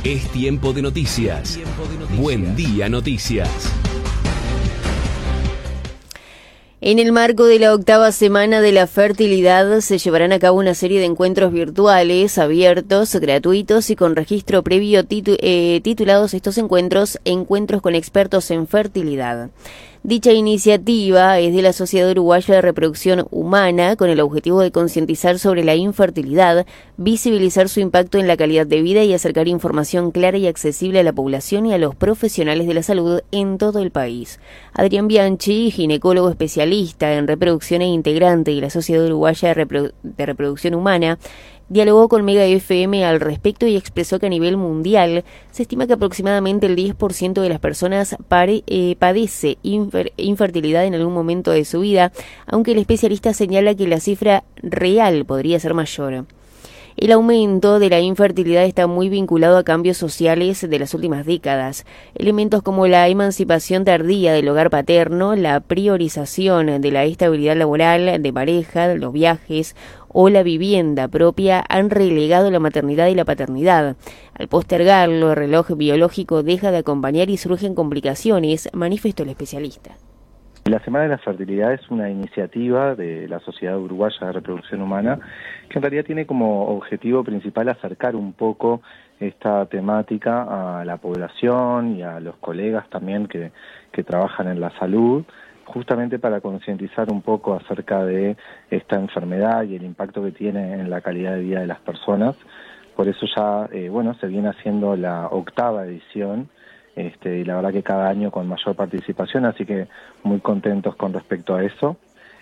Es tiempo de noticias. Buen día, noticias. En el marco de la 8ª semana de la fertilidad se llevarán a cabo una serie de encuentros virtuales, abiertos, gratuitos y con registro previo titulados estos encuentros con expertos en fertilidad. Dicha iniciativa es de la Sociedad Uruguaya de Reproducción Humana con el objetivo de concientizar sobre la infertilidad, visibilizar su impacto en la calidad de vida y acercar información clara y accesible a la población y a los profesionales de la salud en todo el país. Adrián Bianchi, ginecólogo especialista en reproducción e integrante de la Sociedad Uruguaya de Reproducción Humana, dialogó con Mega FM al respecto y expresó que a nivel mundial se estima que aproximadamente el 10% de las personas padece infertilidad en algún momento de su vida, aunque el especialista señala que la cifra real podría ser mayor. El aumento de la infertilidad está muy vinculado a cambios sociales de las últimas décadas. Elementos como la emancipación tardía del hogar paterno, la priorización de la estabilidad laboral de pareja, los viajes o la vivienda propia han relegado la maternidad y la paternidad. Al postergarlo, el reloj biológico deja de acompañar y surgen complicaciones, manifestó el especialista. La Semana de la Fertilidad es una iniciativa de la Sociedad Uruguaya de Reproducción Humana que en realidad tiene como objetivo principal acercar un poco esta temática a la población y a los colegas también que trabajan en la salud, justamente para concientizar un poco acerca de esta enfermedad y el impacto que tiene en la calidad de vida de las personas. Por eso ya, se viene haciendo la 8ª edición. Y la verdad que cada año con mayor participación, así que muy contentos con respecto a eso.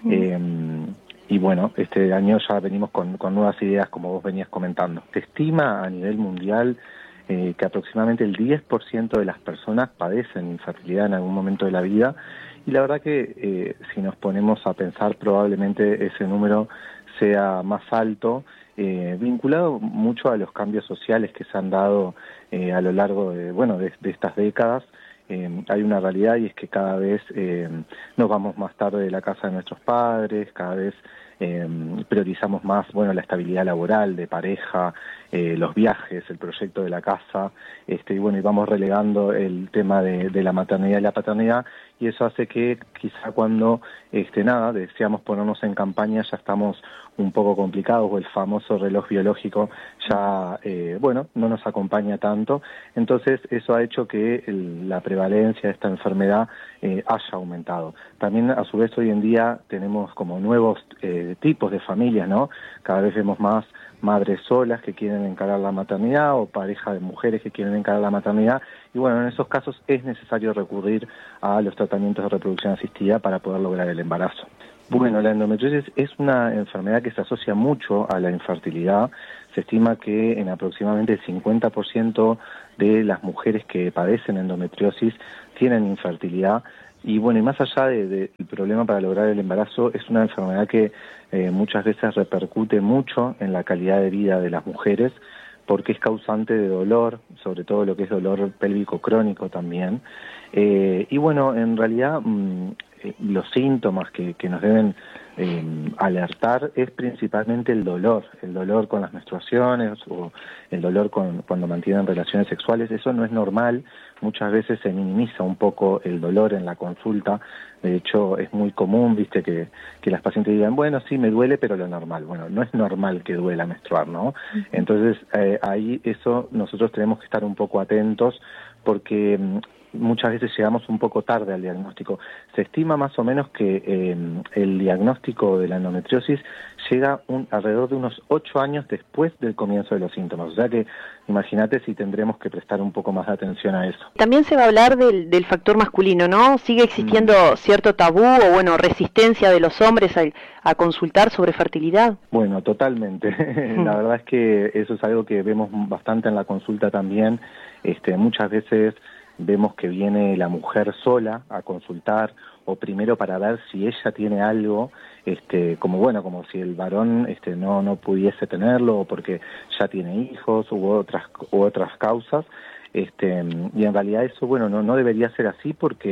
Y bueno, este año ya venimos con nuevas ideas, como vos venías comentando. Se estima a nivel mundial que aproximadamente el 10% de las personas padecen infertilidad en algún momento de la vida, y la verdad que si nos ponemos a pensar, probablemente ese número sea más alto, vinculado mucho a los cambios sociales que se han dado a lo largo de estas décadas. Hay una realidad, y es que cada vez nos vamos más tarde de la casa de nuestros padres, cada vez priorizamos más la estabilidad laboral de pareja, los viajes, el proyecto de la casa, y vamos relegando el tema de la maternidad y la paternidad, y eso hace que quizá cuando deseamos ponernos en campaña ya estamos un poco complicados, o el famoso reloj biológico ya no nos acompaña tanto. Entonces eso ha hecho que la prevalencia de esta enfermedad haya aumentado. También a su vez hoy en día tenemos como nuevos tipos de familias, ¿no? Cada vez vemos más madres solas que quieren encarar la maternidad, o pareja de mujeres que quieren encarar la maternidad, y en esos casos es necesario recurrir a los tratamientos de reproducción asistida para poder lograr el embarazo. La endometriosis es una enfermedad que se asocia mucho a la infertilidad. Se estima que en aproximadamente el 50% de las mujeres que padecen endometriosis tienen infertilidad. Y más allá del problema para lograr el embarazo, es una enfermedad que muchas veces repercute mucho en la calidad de vida de las mujeres, porque es causante de dolor, sobre todo lo que es dolor pélvico crónico también. En realidad los síntomas que nos deben alertar es principalmente el dolor con las menstruaciones, o el dolor cuando mantienen relaciones sexuales. Eso no es normal, muchas veces se minimiza un poco el dolor en la consulta. De hecho es muy común, que las pacientes digan, sí me duele, pero lo normal. No es normal que duela menstruar, ¿no? Entonces ahí eso nosotros tenemos que estar un poco atentos, porque muchas veces llegamos un poco tarde al diagnóstico. Se estima más o menos que el diagnóstico de la endometriosis llega alrededor de unos 8 años después del comienzo de los síntomas. O sea que imagínate si tendremos que prestar un poco más de atención a eso. También se va a hablar del factor masculino, ¿no? ¿Sigue existiendo cierto tabú o resistencia de los hombres a consultar sobre fertilidad? Totalmente. La verdad es que eso es algo que vemos bastante en la consulta también. Muchas veces vemos que viene la mujer sola a consultar, o primero para ver si ella tiene algo, como si el varón no pudiese tenerlo, o porque ya tiene hijos u otras causas. Y en realidad eso no debería ser así, porque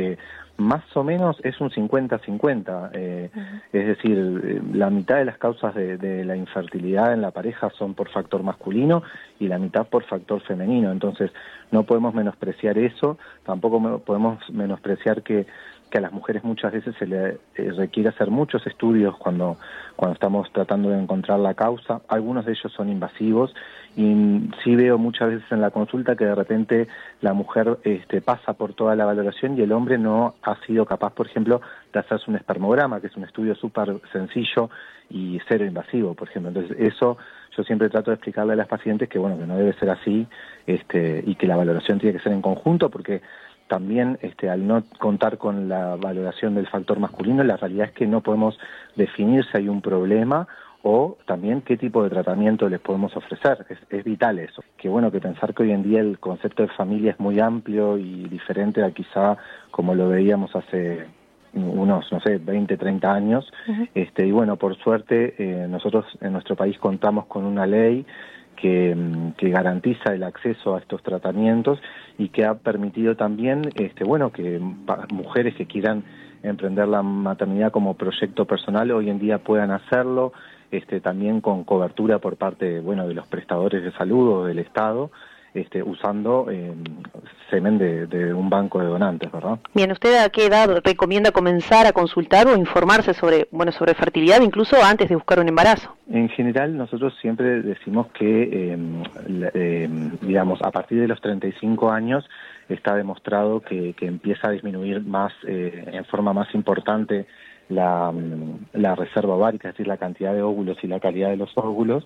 más o menos es un 50-50, es decir, la mitad de las causas de la infertilidad en la pareja son por factor masculino y la mitad por factor femenino. Entonces no podemos menospreciar eso, tampoco podemos menospreciar que a las mujeres muchas veces se le requiere hacer muchos estudios cuando estamos tratando de encontrar la causa. Algunos de ellos son invasivos y sí veo muchas veces en la consulta que de repente la mujer pasa por toda la valoración y el hombre no ha sido capaz, por ejemplo, de hacerse un espermograma, que es un estudio súper sencillo y cero invasivo, por ejemplo. Entonces eso yo siempre trato de explicarle a las pacientes que bueno, que no debe ser así, y que la valoración tiene que ser en conjunto, porque también al no contar con la valoración del factor masculino, la realidad es que no podemos definir si hay un problema o también qué tipo de tratamiento les podemos ofrecer. Es vital eso. Que bueno, que pensar que hoy en día el concepto de familia es muy amplio y diferente a quizá como lo veíamos hace unos, 20, 30 años. Y bueno, por suerte nosotros en nuestro país contamos con una ley que garantiza el acceso a estos tratamientos y que ha permitido también, que mujeres que quieran emprender la maternidad como proyecto personal hoy en día puedan hacerlo, también con cobertura por parte, de los prestadores de salud o del Estado, usando semen de un banco de donantes, ¿verdad? Bien, ¿usted a qué edad recomienda comenzar a consultar o informarse sobre fertilidad, incluso antes de buscar un embarazo? En general, nosotros siempre decimos que, a partir de los 35 años está demostrado que empieza a disminuir más, en forma más importante, la reserva ovárica, es decir, la cantidad de óvulos y la calidad de los óvulos,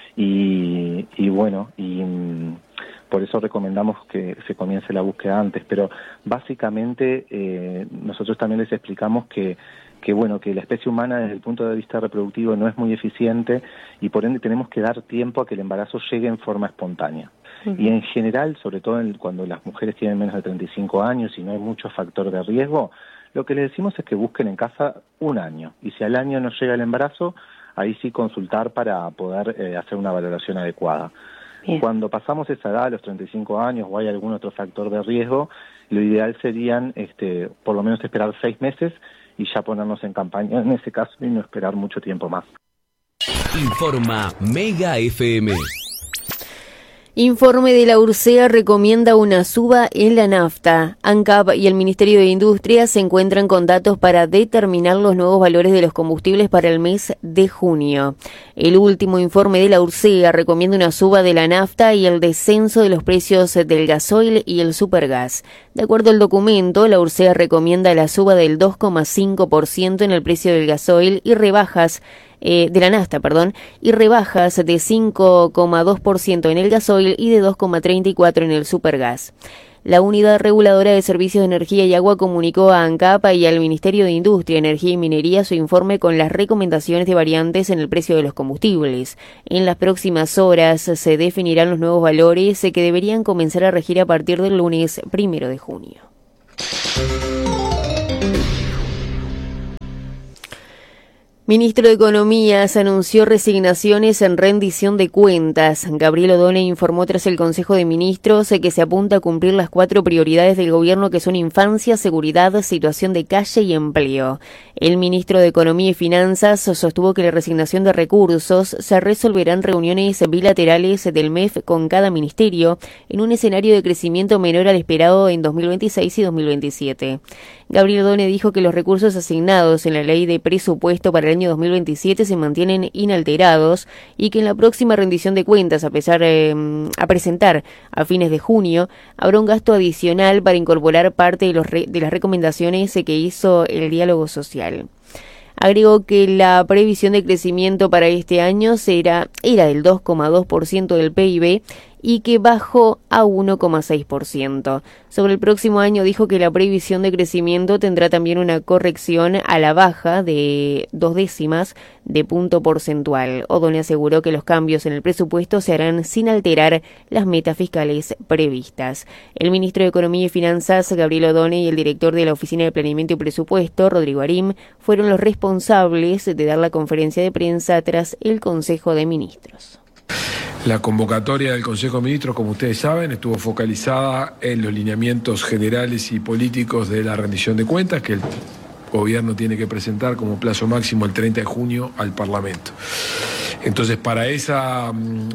por eso recomendamos que se comience la búsqueda antes, pero básicamente nosotros también les explicamos que la especie humana desde el punto de vista reproductivo no es muy eficiente y por ende tenemos que dar tiempo a que el embarazo llegue en forma espontánea. Y en general, sobre todo cuando las mujeres tienen menos de 35 años y no hay mucho factor de riesgo, lo que les decimos es que busquen en casa un año. Y si al año no llega el embarazo, ahí sí consultar para poder hacer una valoración adecuada. Bien. Cuando pasamos esa edad, a los 35 años, o hay algún otro factor de riesgo, lo ideal serían por lo menos esperar 6 meses y ya ponernos en campaña en ese caso y no esperar mucho tiempo más. Informa Mega FM. Informe de la URSEA recomienda una suba en la nafta. ANCAP y el Ministerio de Industria se encuentran con datos para determinar los nuevos valores de los combustibles para el mes de junio. El último informe de la URSEA recomienda una suba de la nafta y el descenso de los precios del gasoil y el supergas. De acuerdo al documento, la URSEA recomienda la suba del 2,5% en el precio del gasoil y rebajas de la nafta, y rebajas de 5,2% en el gasoil y de 2,34% en el supergas. La Unidad Reguladora de Servicios de Energía y Agua comunicó a ANCAP y al Ministerio de Industria, Energía y Minería su informe con las recomendaciones de variantes en el precio de los combustibles. En las próximas horas se definirán los nuevos valores que deberían comenzar a regir a partir del lunes 1 de junio. Ministro de Economía anunció resignaciones en rendición de cuentas. Gabriel Odone informó tras el Consejo de Ministros que se apunta a cumplir las 4 prioridades del gobierno que son infancia, seguridad, situación de calle y empleo. El ministro de Economía y Finanzas sostuvo que la resignación de recursos se resolverá en reuniones bilaterales del MEF con cada ministerio en un escenario de crecimiento menor al esperado en 2026 y 2027. Gabriel Odone dijo que los recursos asignados en la ley de presupuesto para el año 2027 se mantienen inalterados y que en la próxima rendición de cuentas, a presentar a fines de junio, habrá un gasto adicional para incorporar parte de las recomendaciones que hizo el diálogo social. Agregó que la previsión de crecimiento para este año era del 2,2% del PIB y que bajó a 1,6%. Sobre el próximo año dijo que la previsión de crecimiento tendrá también una corrección a la baja de 0,2 de punto porcentual. Odone aseguró que los cambios en el presupuesto se harán sin alterar las metas fiscales previstas. El ministro de Economía y Finanzas, Gabriel Odone, y el director de la Oficina de Planeamiento y Presupuesto, Rodrigo Arim, fueron los responsables de dar la conferencia de prensa tras el Consejo de Ministros. La convocatoria del Consejo de Ministros, como ustedes saben, estuvo focalizada en los lineamientos generales y políticos de la rendición de cuentas que el Gobierno tiene que presentar como plazo máximo el 30 de junio al Parlamento. Entonces, para esa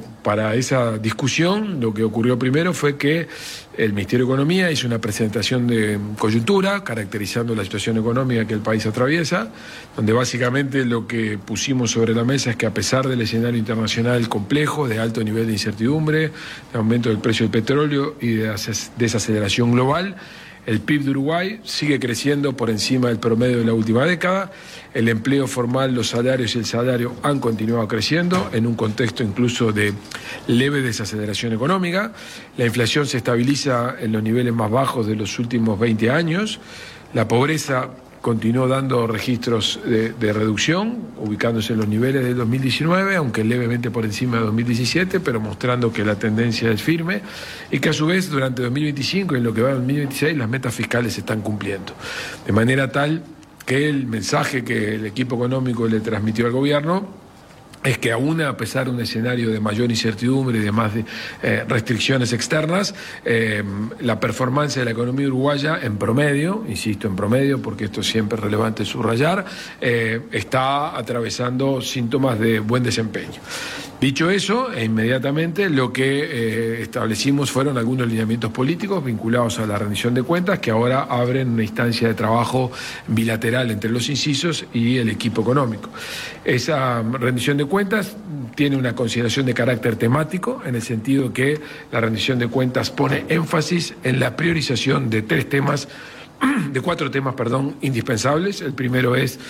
discusión, lo que ocurrió primero fue que el Ministerio de Economía hizo una presentación de coyuntura, caracterizando la situación económica que el país atraviesa, donde básicamente lo que pusimos sobre la mesa es que a pesar del escenario internacional complejo, de alto nivel de incertidumbre, de aumento del precio del petróleo y de desaceleración global, el PIB de Uruguay sigue creciendo por encima del promedio de la última década, el empleo formal, los salarios y el salario han continuado creciendo en un contexto incluso de leve desaceleración económica, la inflación se estabiliza en los niveles más bajos de los últimos 20 años, la pobreza continuó dando registros de reducción, ubicándose en los niveles del 2019, aunque levemente por encima de 2017, pero mostrando que la tendencia es firme y que a su vez durante 2025 y en lo que va de 2026 las metas fiscales se están cumpliendo. De manera tal que el mensaje que el equipo económico le transmitió al gobierno es que aún a pesar de un escenario de mayor incertidumbre y de más restricciones externas, la performance de la economía uruguaya en promedio, insisto en promedio porque esto siempre es relevante subrayar, está atravesando síntomas de buen desempeño. Dicho eso, inmediatamente lo que establecimos fueron algunos lineamientos políticos vinculados a la rendición de cuentas que ahora abren una instancia de trabajo bilateral entre los incisos y el equipo económico. Esa rendición de cuentas tiene una consideración de carácter temático, en el sentido que la rendición de cuentas pone énfasis en la priorización de cuatro temas, indispensables. El primero es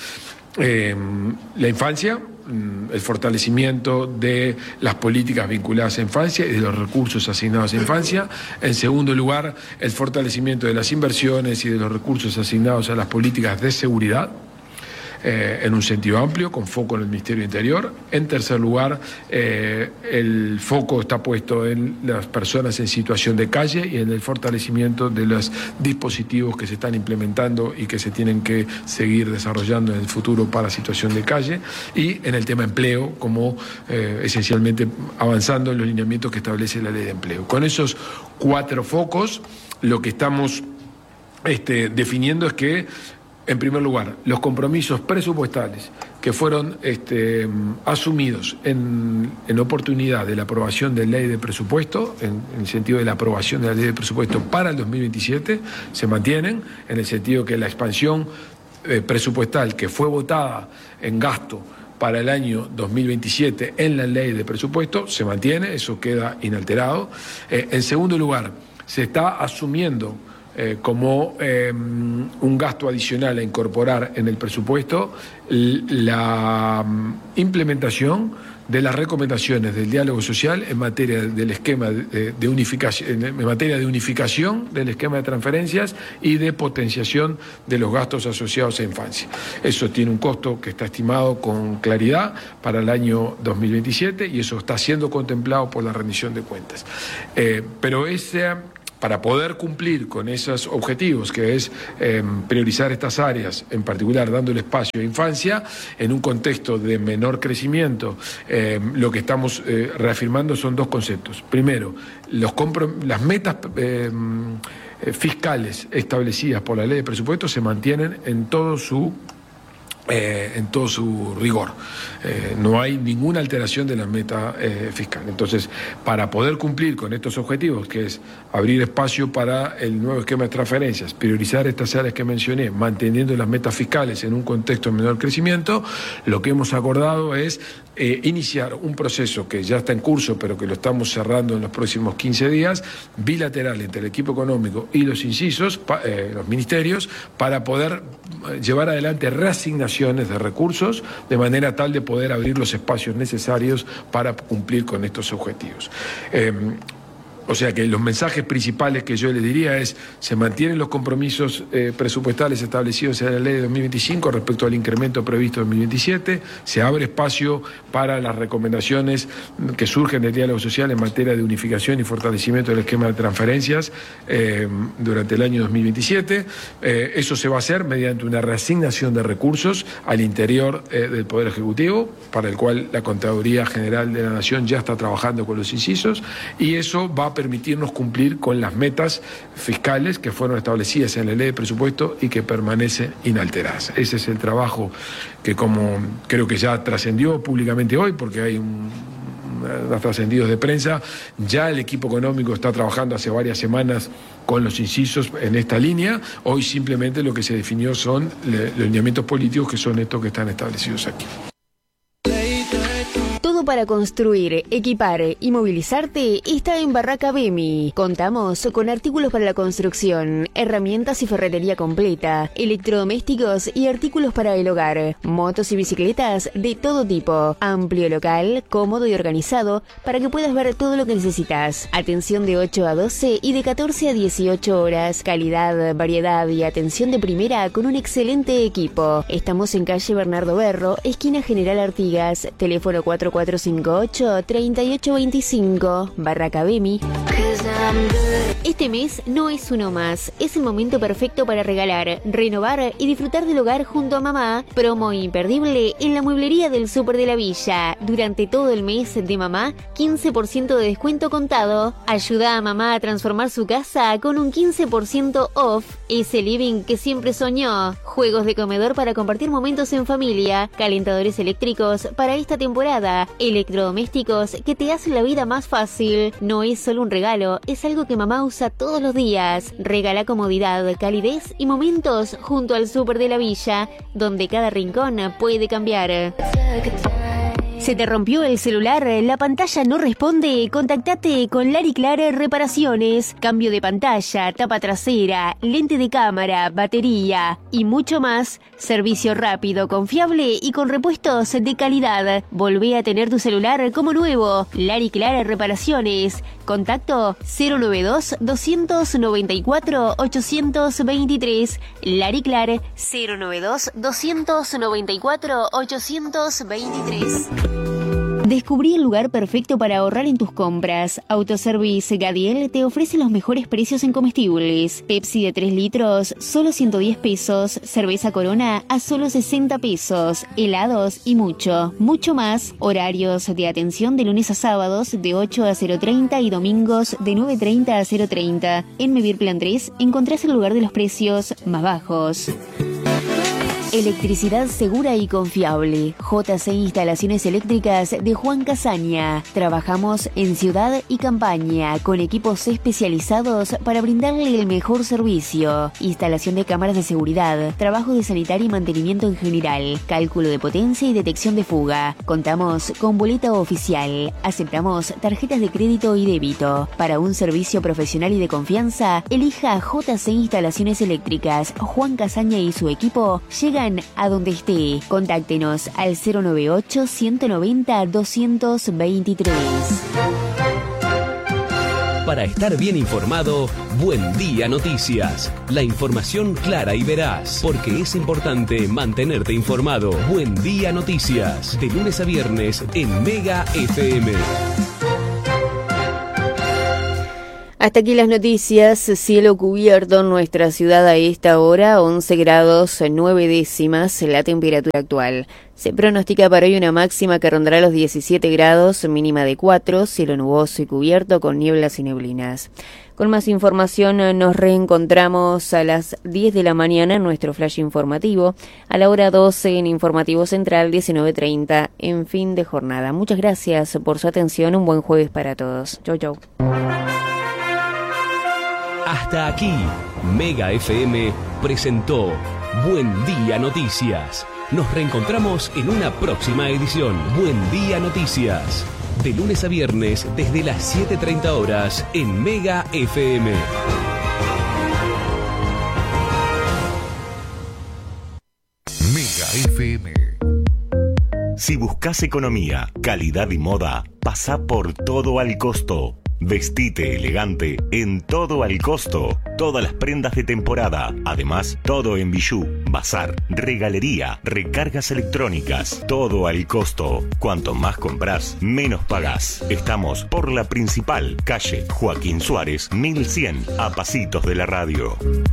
la infancia, el fortalecimiento de las políticas vinculadas a infancia y de los recursos asignados a infancia. En segundo lugar, el fortalecimiento de las inversiones y de los recursos asignados a las políticas de seguridad, en un sentido amplio, con foco en el Ministerio del Interior. En tercer lugar, el foco está puesto en las personas en situación de calle y en el fortalecimiento de los dispositivos que se están implementando y que se tienen que seguir desarrollando en el futuro para situación de calle, y en el tema empleo, como esencialmente avanzando en los lineamientos que establece la Ley de Empleo. Con esos cuatro focos, lo que estamos definiendo es que, en primer lugar, los compromisos presupuestales que fueron asumidos en oportunidad de la aprobación de ley de presupuesto, en el sentido de la aprobación de la ley de presupuesto para el 2027, se mantienen, en el sentido que la expansión presupuestal que fue votada en gasto para el año 2027 en la ley de presupuesto se mantiene, eso queda inalterado. En segundo lugar, se está asumiendo como un gasto adicional a incorporar en el presupuesto la implementación de las recomendaciones del diálogo social en materia del esquema de unificación, en materia de unificación del esquema de transferencias y de potenciación de los gastos asociados a infancia. Eso tiene un costo que está estimado con claridad para el año 2027 y eso está siendo contemplado por la rendición de cuentas. Pero para poder cumplir con esos objetivos, que es priorizar estas áreas, en particular dándole espacio a infancia, en un contexto de menor crecimiento, lo que estamos reafirmando son dos conceptos. Primero, las metas fiscales establecidas por la ley de presupuesto se mantienen en todo su rigor. No hay ninguna alteración de la meta fiscal. Entonces, para poder cumplir con estos objetivos, que es abrir espacio para el nuevo esquema de transferencias, priorizar estas áreas que mencioné, manteniendo las metas fiscales en un contexto de menor crecimiento, lo que hemos acordado es iniciar un proceso que ya está en curso, pero que lo estamos cerrando en los próximos 15 días, bilateral entre el equipo económico y los incisos, los ministerios, para poder llevar adelante reasignaciones de recursos de manera tal de poder abrir los espacios necesarios para cumplir con estos objetivos. O sea que los mensajes principales que yo les diría es: se mantienen los compromisos presupuestales establecidos en la ley de 2025 respecto al incremento previsto en 2027, se abre espacio para las recomendaciones que surgen del diálogo social en materia de unificación y fortalecimiento del esquema de transferencias durante el año 2027. Eso se va a hacer mediante una reasignación de recursos al interior del Poder Ejecutivo, para el cual la Contaduría General de la Nación ya está trabajando con los incisos, y eso va a permitirnos cumplir con las metas fiscales que fueron establecidas en la ley de presupuesto y que permanecen inalteradas. Ese es el trabajo que, como creo que ya trascendió públicamente hoy, porque hay unos trascendidos de prensa, ya el equipo económico está trabajando hace varias semanas con los incisos en esta línea. Hoy simplemente lo que se definió son los lineamientos políticos, que son estos que están establecidos aquí. Todo para construir, equipar y movilizarte está en Barraca Bemi. Contamos con artículos para la construcción, herramientas y ferretería completa, electrodomésticos y artículos para el hogar, motos y bicicletas de todo tipo. Amplio local, cómodo y organizado para que puedas ver todo lo que necesitas. Atención de 8 a 12 y de 14 a 18 horas. Calidad, variedad y atención de primera con un excelente equipo. Estamos en calle Bernardo Berro, esquina General Artigas, teléfono 4458-3825, Barraca Bemi. Este mes no es uno más, es el momento perfecto para regalar, renovar y disfrutar del hogar junto a mamá. Promo imperdible en la mueblería del Súper de la Villa. Durante todo el mes de mamá, 15% de descuento contado. Ayuda a mamá a transformar su casa con un 15% off. Ese living que siempre soñó. Juegos de comedor para compartir momentos en familia. Calentadores eléctricos para esta temporada. Electrodomésticos que te hacen la vida más fácil. No es solo un regalo, es algo que mamá usa todos los días. Regala comodidad, calidez y momentos junto al Súper de la Villa, donde cada rincón puede cambiar. ¿Se te rompió el celular? ¿La pantalla no responde? Contactate con Lari Clare Reparaciones. Cambio de pantalla, tapa trasera, lente de cámara, batería y mucho más. Servicio rápido, confiable y con repuestos de calidad. Volvé a tener tu celular como nuevo. Lari Clare Reparaciones. Contacto 092-294-823. Lari Clare 092-294-823. Descubrí el lugar perfecto para ahorrar en tus compras. Autoservice Gadiel te ofrece los mejores precios en comestibles. Pepsi de 3 litros, solo 110 pesos. Cerveza Corona a solo 60 pesos. Helados y mucho, mucho más. Horarios de atención de lunes a sábados de 8 a 0:30 y domingos de 9:30 a 0:30. En Mevir Plan 3 encontrás el lugar de los precios más bajos. Electricidad segura y confiable. JC Instalaciones Eléctricas de Juan Casaña. Trabajamos en ciudad y campaña con equipos especializados para brindarle el mejor servicio. Instalación de cámaras de seguridad, trabajo de sanitario y mantenimiento en general, cálculo de potencia y detección de fuga. Contamos con boleta oficial. Aceptamos tarjetas de crédito y débito. Para un servicio profesional y de confianza, elija JC Instalaciones Eléctricas. Juan Casaña y su equipo llegan a donde esté. Contáctenos al 098-190-223. Para estar bien informado, Buen Día Noticias. La información clara y veraz, porque es importante mantenerte informado. Buen Día Noticias, de lunes a viernes en Mega FM. Hasta aquí las noticias. Cielo cubierto en nuestra ciudad a esta hora, 11 grados 9 décimas la temperatura actual. Se pronostica para hoy una máxima que rondará los 17 grados, mínima de 4, cielo nuboso y cubierto con nieblas y neblinas. Con más información nos reencontramos a las 10 de la mañana en nuestro flash informativo, a la hora 12 en Informativo Central, 19:30 en fin de jornada. Muchas gracias por su atención, un buen jueves para todos. Chau, chau. Hasta aquí, Mega FM presentó Buen Día Noticias. Nos reencontramos en una próxima edición. Buen Día Noticias. De lunes a viernes desde las 7:30 horas en Mega FM. Mega FM. Si buscas economía, calidad y moda, pasa por Todo al Costo. Vestite elegante en Todo al Costo. Todas las prendas de temporada. Además, todo en bijú, bazar, regalería, recargas electrónicas. Todo al costo. Cuanto más compras, menos pagás. Estamos por la principal, calle Joaquín Suárez, 1100, a pasitos de la radio.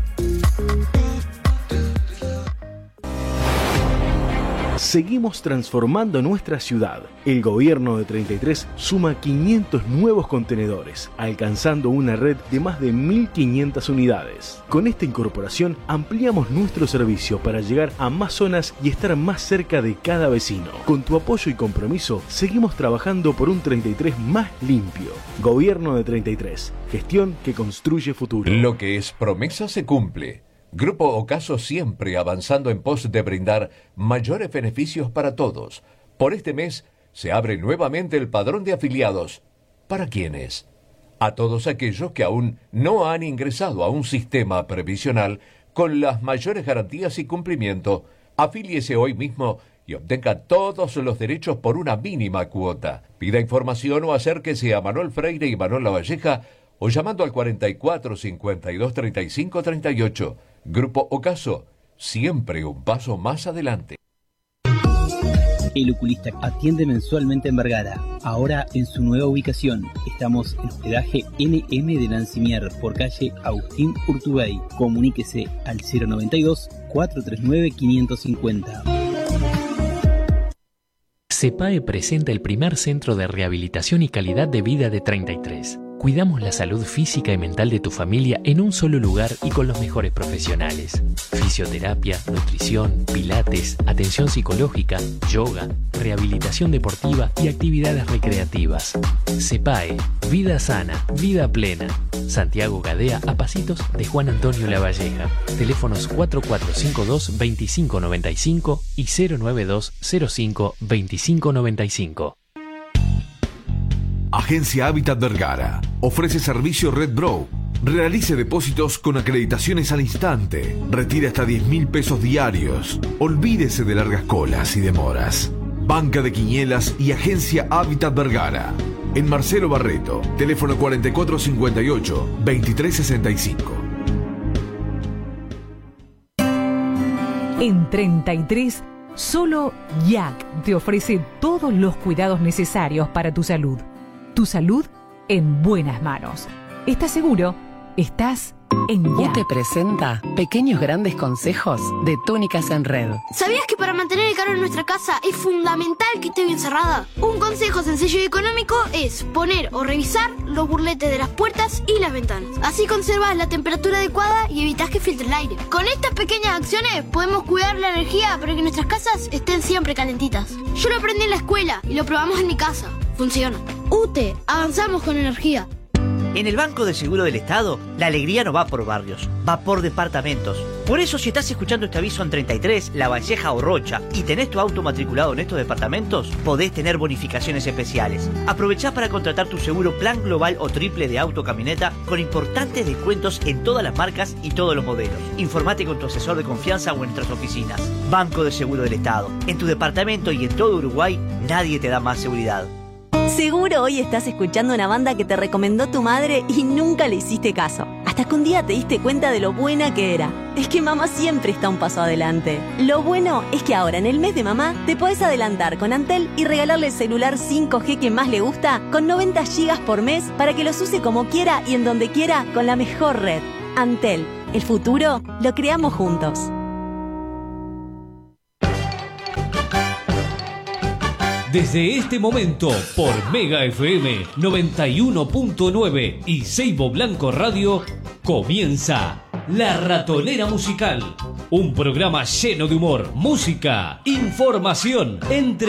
Seguimos transformando nuestra ciudad. El gobierno de 33 suma 500 nuevos contenedores, alcanzando una red de más de 1.500 unidades. Con esta incorporación ampliamos nuestro servicio para llegar a más zonas y estar más cerca de cada vecino. Con tu apoyo y compromiso, seguimos trabajando por un 33 más limpio. Gobierno de 33, gestión que construye futuro. Lo que es promesa se cumple. Grupo Ocaso siempre avanzando en pos de brindar mayores beneficios para todos. Por este mes se abre nuevamente el padrón de afiliados. ¿Para quiénes? A todos aquellos que aún no han ingresado a un sistema previsional con las mayores garantías y cumplimiento. Afíliese hoy mismo y obtenga todos los derechos por una mínima cuota. Pida información o acérquese a Manuel Freire y Manuel Lavalleja o llamando al 44 52 35 38. Grupo Ocaso, siempre un paso más adelante. El Oculista atiende mensualmente en Vergara. Ahora en su nueva ubicación. Estamos en hospedaje NM de Lancimier por calle Agustín Urtubey. Comuníquese al 092 439 550. CEPAE presenta el primer centro de rehabilitación y calidad de vida de 33. Cuidamos la salud física y mental de tu familia en un solo lugar y con los mejores profesionales. Fisioterapia, nutrición, pilates, atención psicológica, yoga, rehabilitación deportiva y actividades recreativas. CEPAE, vida sana, vida plena. Santiago Gadea, a pasitos de Juan Antonio Lavalleja. Teléfonos 4452-2595 y 09205-2595. Agencia Hábitat Vergara. Ofrece servicio Red Bro. Realice depósitos con acreditaciones al instante. Retire hasta 10.000 pesos diarios. Olvídese de largas colas y demoras. Banca de Quinielas y Agencia Hábitat Vergara. En Marcelo Barreto. Teléfono 4458-2365. En 33, solo YAC te ofrece todos los cuidados necesarios para tu salud. Tu salud en buenas manos. ¿Estás seguro? Estás en YAC. UTE presenta pequeños grandes consejos de Túnicas en Red. ¿Sabías que para mantener el calor en nuestra casa es fundamental que esté bien cerrada? Un consejo sencillo y económico es poner o revisar los burletes de las puertas y las ventanas. Así conservas la temperatura adecuada y evitas que filtre el aire. Con estas pequeñas acciones podemos cuidar la energía para que nuestras casas estén siempre calentitas. Yo lo aprendí en la escuela y lo probamos en mi casa. Funciona. UTE, avanzamos con energía. En el Banco de Seguro del Estado, la alegría no va por barrios, va por departamentos. Por eso, si estás escuchando este aviso en 33, Lavalleja o Rocha y tenés tu auto matriculado en estos departamentos, podés tener bonificaciones especiales. Aprovechá para contratar tu seguro plan global o triple de auto camioneta con importantes descuentos en todas las marcas y todos los modelos. Informate con tu asesor de confianza o en nuestras oficinas. Banco de Seguro del Estado. En tu departamento y en todo Uruguay, nadie te da más seguridad. Seguro hoy estás escuchando una banda que te recomendó tu madre y nunca le hiciste caso. Hasta que un día te diste cuenta de lo buena que era. Es que mamá siempre está un paso adelante. Lo bueno es que ahora en el mes de mamá te podés adelantar con Antel y regalarle el celular 5G que más le gusta con 90 GB por mes para que los use como quiera y en donde quiera con la mejor red. Antel, el futuro lo creamos juntos. Desde este momento, por Mega FM 91.9 y Seibo Blanco Radio, comienza La Ratonera Musical. Un programa lleno de humor, música, información, entre